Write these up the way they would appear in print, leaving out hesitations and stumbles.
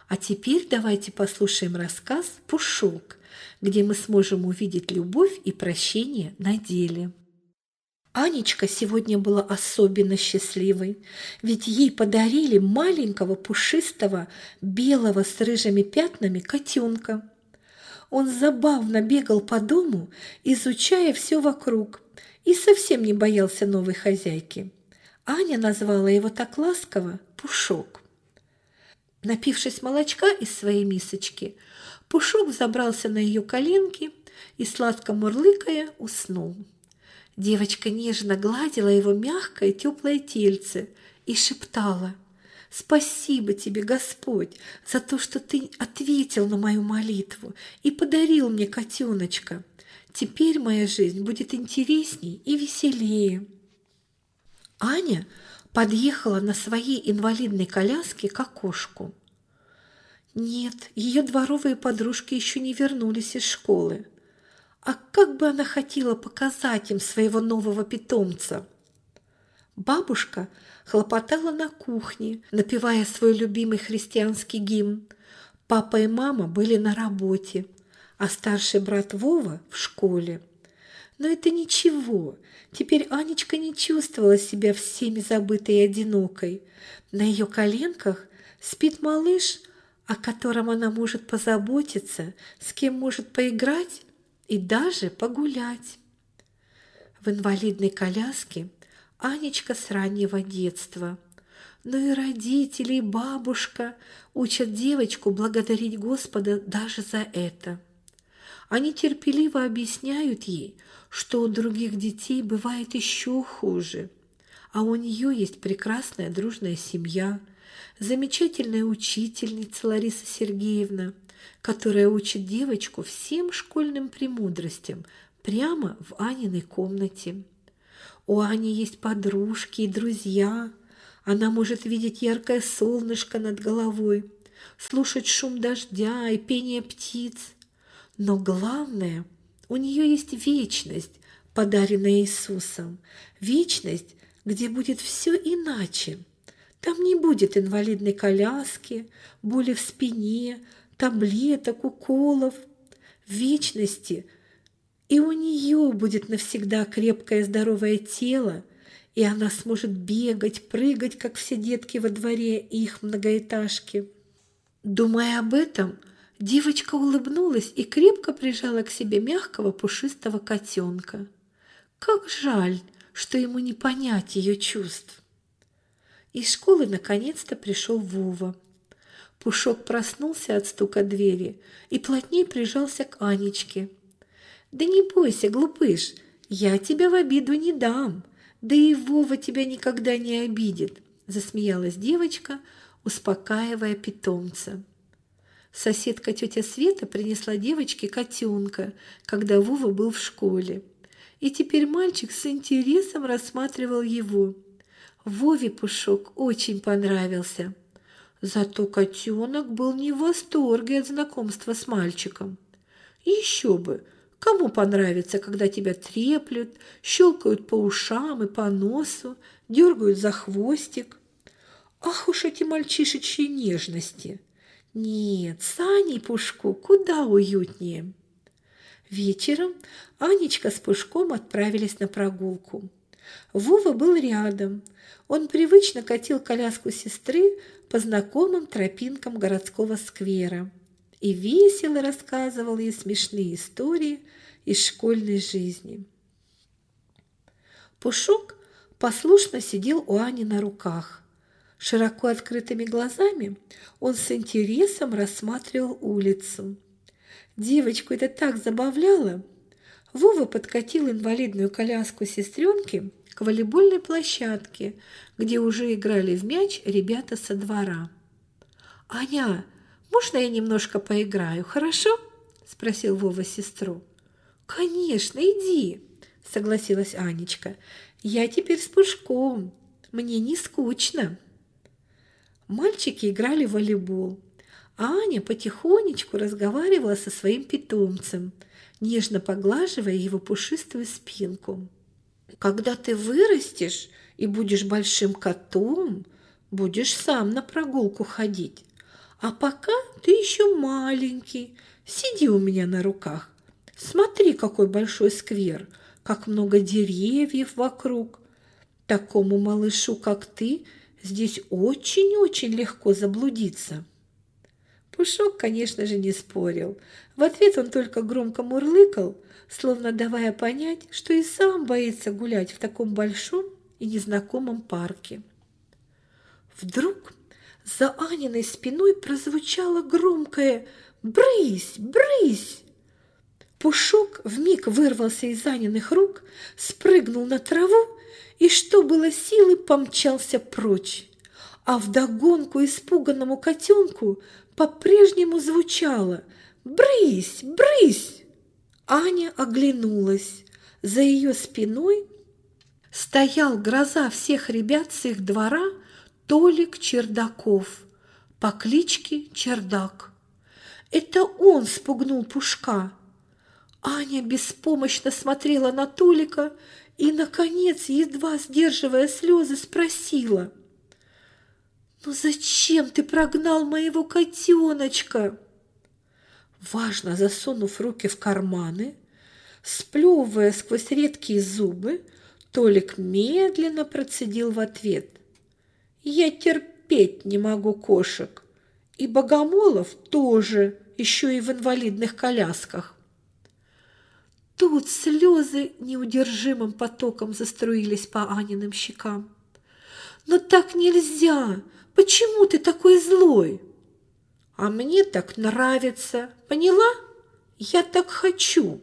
А теперь давайте послушаем рассказ «Пушок», где мы сможем увидеть любовь и прощение на деле. Анечка сегодня была особенно счастливой, ведь ей подарили маленького пушистого белого с рыжими пятнами котенка. Он забавно бегал по дому, изучая все вокруг, и совсем не боялся новой хозяйки. Аня назвала его так ласково «Пушок». Напившись молочка из своей мисочки, Пушок забрался на ее коленки и, сладко мурлыкая, уснул. Девочка нежно гладила его мягкое теплое тельце и шептала: «Спасибо тебе, Господь, за то, что ты ответил на мою молитву и подарил мне котеночка. Теперь моя жизнь будет интересней и веселее». Аня подъехала на своей инвалидной коляске к окошку. Нет, ее дворовые подружки еще не вернулись из школы. А как бы она хотела показать им своего нового питомца? Бабушка хлопотала на кухне, напевая свой любимый христианский гимн. Папа и мама были на работе, а старший брат Вова в школе. Но это ничего. Теперь Анечка не чувствовала себя всеми забытой и одинокой. На ее коленках спит малыш, о котором она может позаботиться, с кем может поиграть и даже погулять. В инвалидной коляске Анечка с раннего детства. Но и родители, и бабушка учат девочку благодарить Господа даже за это. Они терпеливо объясняют ей, что у других детей бывает еще хуже, а у нее есть прекрасная дружная семья, замечательная учительница Лариса Сергеевна, которая учит девочку всем школьным премудростям прямо в Аниной комнате. У Ани есть подружки и друзья. Она может видеть яркое солнышко над головой, слушать шум дождя и пение птиц. Но главное, у нее есть вечность, подаренная Иисусом. Вечность, где будет все иначе. Там не будет инвалидной коляски, боли в спине, таблеток, уколов. В вечности и у нее будет навсегда крепкое здоровое тело, и она сможет бегать, прыгать, как все детки во дворе их многоэтажки. Думая об этом, девочка улыбнулась и крепко прижала к себе мягкого пушистого котенка. Как жаль, что ему не понять ее чувств. Из школы наконец-то пришел Вова. Пушок проснулся от стука двери и плотнее прижался к Анечке. «Да не бойся, глупыш, я тебя в обиду не дам, да и Вова тебя никогда не обидит», засмеялась девочка, успокаивая питомца. Соседка тетя Света принесла девочке котенка, когда Вова был в школе. И теперь мальчик с интересом рассматривал его. Вове Пушок очень понравился. Зато котенок был не в восторге от знакомства с мальчиком. Еще бы, кому понравится, когда тебя треплют, щелкают по ушам и по носу, дергают за хвостик? Ах уж эти мальчишечьи нежности! Нет, с Аней Пушку куда уютнее. Вечером Анечка с Пушком отправились на прогулку. Вова был рядом. Он привычно катил коляску сестры по знакомым тропинкам городского сквера и весело рассказывал ей смешные истории из школьной жизни. Пушок послушно сидел у Ани на руках. Широко открытыми глазами он с интересом рассматривал улицу. Девочку это так забавляло. Вова подкатил инвалидную коляску сестренки к волейбольной площадке, где уже играли в мяч ребята со двора. «Аня, можно я немножко поиграю, хорошо?» – спросил Вова сестру. «Конечно, иди», – согласилась Анечка. «Я теперь с Пушком, мне не скучно». Мальчики играли в волейбол, а Аня потихонечку разговаривала со своим питомцем, нежно поглаживая его пушистую спинку. «Когда ты вырастешь и будешь большим котом, будешь сам на прогулку ходить, А пока ты еще маленький, сиди у меня на руках. Смотри, какой большой сквер, как много деревьев вокруг. Такому малышу, как ты, здесь очень-очень легко заблудиться». Пушок, конечно же, не спорил. В ответ он только громко мурлыкал, словно давая понять, что и сам боится гулять в таком большом и незнакомом парке. Вдруг за Аниной спиной прозвучало громкое «Брысь! Брысь!». Пушок вмиг вырвался из Аниных рук, спрыгнул на траву и, что было силы, помчался прочь. А вдогонку испуганному котенку по-прежнему звучало «Брысь! Брысь!». Аня оглянулась. За ее спиной стоял гроза всех ребят с их двора Толик Чердаков по кличке Чердак. Это он спугнул Пушка. Аня беспомощно смотрела на Толика и, наконец, едва сдерживая слезы, спросила: «Ну зачем ты прогнал моего котеночка?» Важно засунув руки в карманы, сплевывая сквозь редкие зубы, Толик медленно процедил в ответ: «Я терпеть не могу кошек, и богомолов тоже, еще и в инвалидных колясках». Тут слезы неудержимым потоком заструились по Аниным щекам. «Но так нельзя! Почему ты такой злой?» «А мне так нравится, поняла? Я так хочу».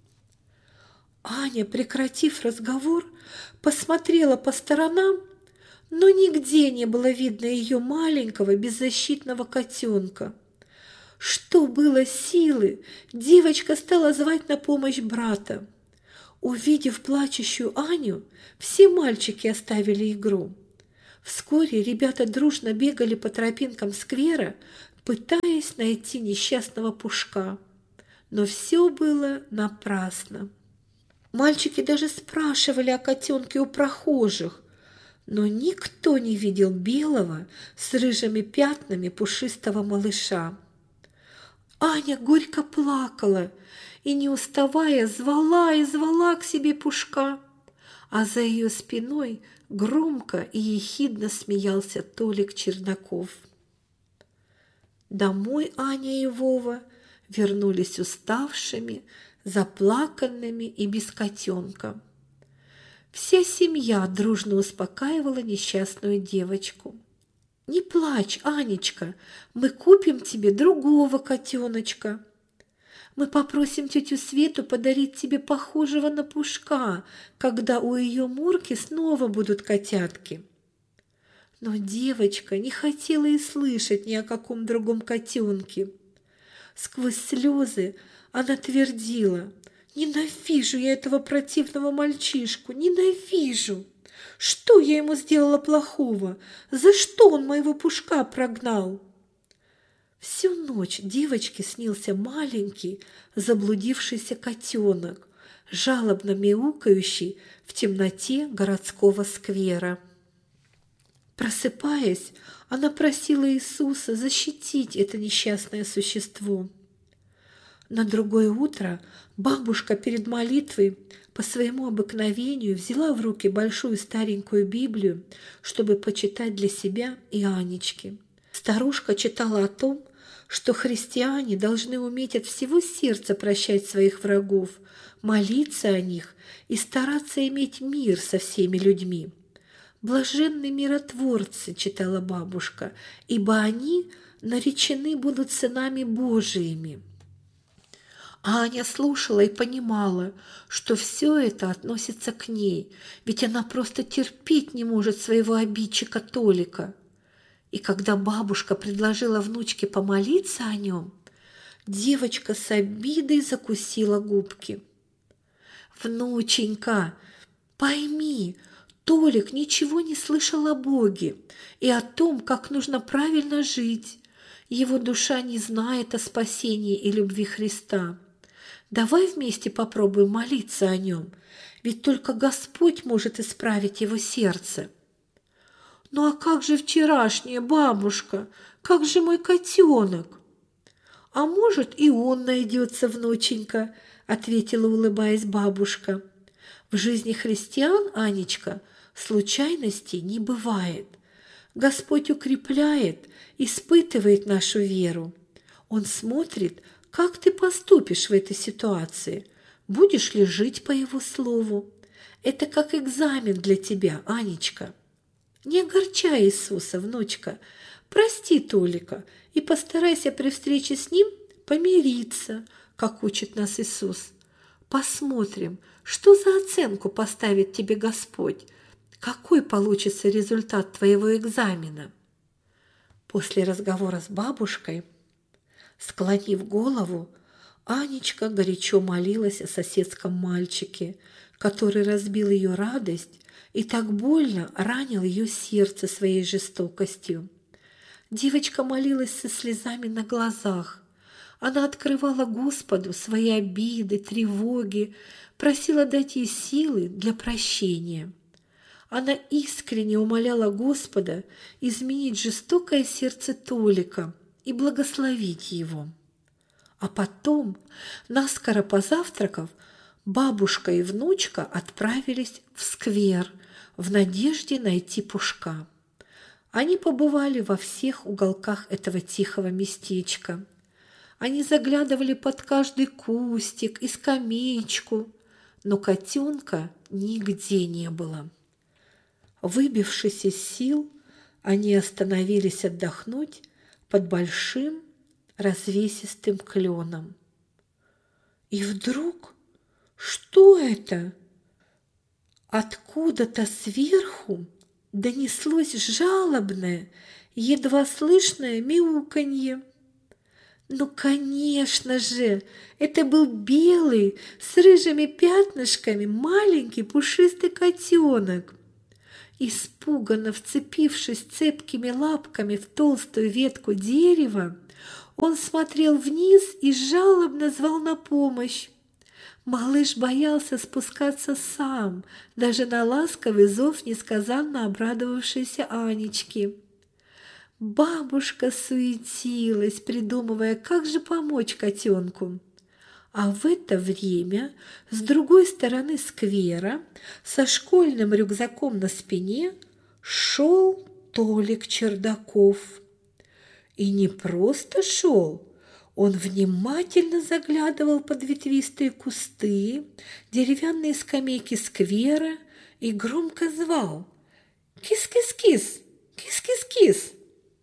Аня, прекратив разговор, посмотрела по сторонам, но нигде не было видно ее маленького беззащитного котенка. Что было силы, девочка стала звать на помощь брата. Увидев плачущую Аню, все мальчики оставили игру. Вскоре ребята дружно бегали по тропинкам сквера, пытаясь найти несчастного Пушка. Но все было напрасно. Мальчики даже спрашивали о котенке у прохожих, но никто не видел белого с рыжими пятнами пушистого малыша. Аня горько плакала и, не уставая, звала и звала к себе Пушка, а за ее спиной громко и ехидно смеялся Толик Чердаков. Домой Аня и Вова вернулись уставшими, заплаканными и без котенка. Вся семья дружно успокаивала несчастную девочку. «Не плачь, Анечка, мы купим тебе другого котеночка. Мы попросим тетю Свету подарить тебе похожего на Пушка, когда у ее Мурки снова будут котятки». Но девочка не хотела и слышать ни о каком другом котенке. Сквозь слезы она твердила: «Ненавижу я этого противного мальчишку, ненавижу! Что я ему сделала плохого? За что он моего Пушка прогнал?» Всю ночь девочке снился маленький заблудившийся котенок, жалобно мяукающий в темноте городского сквера. Просыпаясь, она просила Иисуса защитить это несчастное существо. На другое утро бабушка перед молитвой по своему обыкновению взяла в руки большую старенькую Библию, чтобы почитать для себя и Анечки. Старушка читала о том, что христиане должны уметь от всего сердца прощать своих врагов, молиться о них и стараться иметь мир со всеми людьми. «Блаженны миротворцы», — читала бабушка, «ибо они наречены будут сынами Божиими». А Аня слушала и понимала, что все это относится к ней, ведь она просто терпеть не может своего обидчика Толика. И когда бабушка предложила внучке помолиться о нем, девочка с обидой закусила губки. «Внученька, пойми, Толик ничего не слышал о Боге и о том, как нужно правильно жить. Его душа не знает о спасении и любви Христа. Давай вместе попробуем молиться о нем, ведь только Господь может исправить его сердце». «Ну а как же вчерашняя бабушка? Как же мой котенок?» «А может, и он найдется, внученька», – ответила, улыбаясь бабушка. «В жизни христиан, Анечка, случайностей не бывает. Господь укрепляет, испытывает нашу веру. Он смотрит, как ты поступишь в этой ситуации, будешь ли жить по Его слову. Это как экзамен для тебя, Анечка. Не огорчай Иисуса, внучка, прости Толика и постарайся при встрече с ним помириться, как учит нас Иисус. Посмотрим, что за оценку поставит тебе Господь, какой получится результат твоего экзамена». После разговора с бабушкой, склонив голову, Анечка горячо молилась о соседском мальчике, который разбил ее радость и так больно ранил ее сердце своей жестокостью. Девочка молилась со слезами на глазах. Она открывала Господу свои обиды, тревоги, просила дать ей силы для прощения. Она искренне умоляла Господа изменить жестокое сердце Толика и благословить его. А потом, наскоро позавтракав, бабушка и внучка отправились в сквер в надежде найти Пушка. Они побывали во всех уголках этого тихого местечка. Они заглядывали под каждый кустик и скамеечку, но котенка нигде не было. Выбившись из сил, они остановились отдохнуть под большим развесистым кленом. И вдруг, что это? Откуда-то сверху донеслось жалобное, едва слышное мяуканье. Ну, конечно же, это был белый с рыжими пятнышками маленький пушистый котенок. Испуганно вцепившись цепкими лапками в толстую ветку дерева, он смотрел вниз и жалобно звал на помощь. Малыш боялся спускаться сам, даже на ласковый зов несказанно обрадовавшейся Анечки. Бабушка суетилась, придумывая, как же помочь котенку. А в это время с другой стороны сквера со школьным рюкзаком на спине шел Толик Чердаков. И не просто шел, он внимательно заглядывал под ветвистые кусты, деревянные скамейки сквера и громко звал: «Кис-кис-кис! Кис-кис-кис!»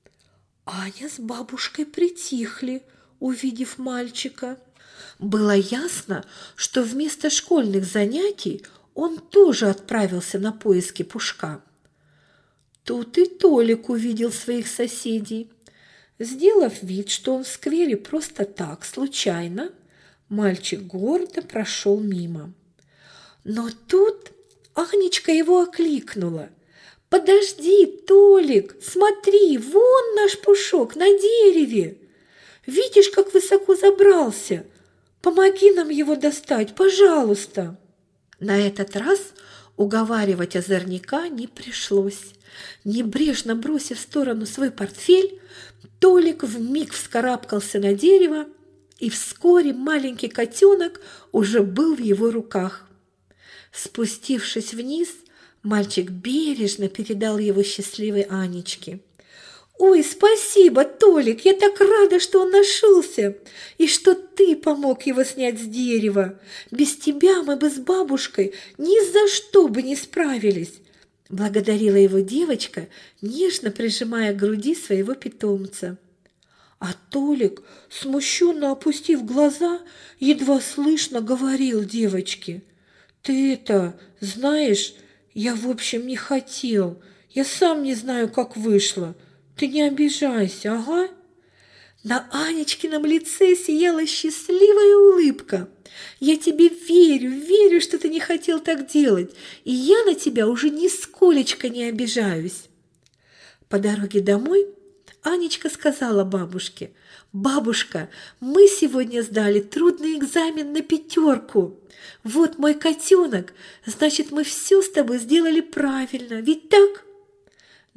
Аня с бабушкой притихли, увидев мальчика. Было ясно, что вместо школьных занятий он тоже отправился на поиски Пушка. Тут и Толик увидел своих соседей. Сделав вид, что он в сквере просто так, случайно, мальчик гордо прошел мимо. Но тут Анечка его окликнула: «Подожди, Толик, смотри, вон наш Пушок на дереве. Видишь, как высоко забрался? Помоги нам его достать, пожалуйста». На этот раз уговаривать озорника не пришлось. Небрежно бросив в сторону свой портфель, Толик вмиг вскарабкался на дерево, и вскоре маленький котенок уже был в его руках. Спустившись вниз, мальчик бережно передал его счастливой Анечке. «Ой, спасибо, Толик, я так рада, что он нашелся, и что ты помог его снять с дерева. Без тебя мы бы с бабушкой ни за что бы не справились», – благодарила его девочка, нежно прижимая к груди своего питомца. А Толик, смущенно опустив глаза, едва слышно говорил девочке: «Ты это, знаешь, я в общем не хотел, я сам не знаю, как вышло. Ты не обижайся, ага». На Анечкином лице сияла счастливая улыбка. «Я тебе верю, верю, что ты не хотел так делать, и я на тебя уже нисколечко не обижаюсь». По дороге домой Анечка сказала бабушке: «Бабушка, мы сегодня сдали трудный экзамен на 5. Вот мой котенок, значит, мы все с тобой сделали правильно, ведь так?»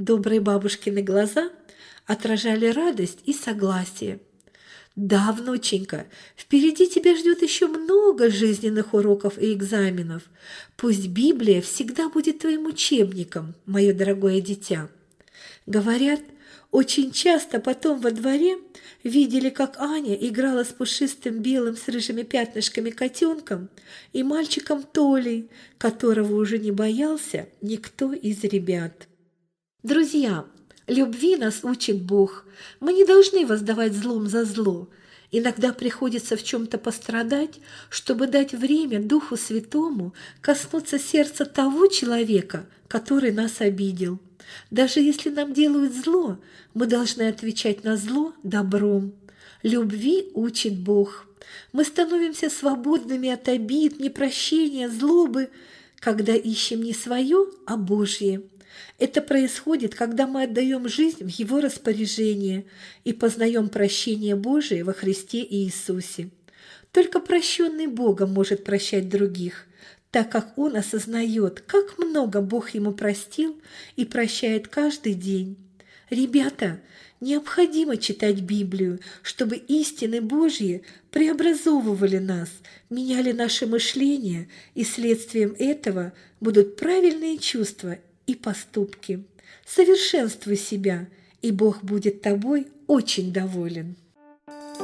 Добрые бабушкины глаза отражали радость и согласие. «Да, внученька, впереди тебя ждет еще много жизненных уроков и экзаменов. Пусть Библия всегда будет твоим учебником, мое дорогое дитя». Говорят, очень часто потом во дворе видели, как Аня играла с пушистым белым с рыжими пятнышками котенком и мальчиком Толей, которого уже не боялся никто из ребят. Друзья, любви нас учит Бог. Мы не должны воздавать злом за зло. Иногда приходится в чем-то пострадать, чтобы дать время Духу Святому коснуться сердца того человека, который нас обидел. Даже если нам делают зло, мы должны отвечать на зло добром. Любви учит Бог. Мы становимся свободными от обид, непрощения, злобы, когда ищем не свое, а Божье. Это происходит, когда мы отдаем жизнь в Его распоряжение и познаем прощение Божие во Христе Иисусе. Только прощенный Богом может прощать других, так как он осознает, как много Бог ему простил и прощает каждый день. Ребята, необходимо читать Библию, чтобы истины Божьи преобразовывали нас, меняли наше мышление, и следствием этого будут правильные чувства и поступки. Совершенствуй себя, и Бог будет тобой очень доволен.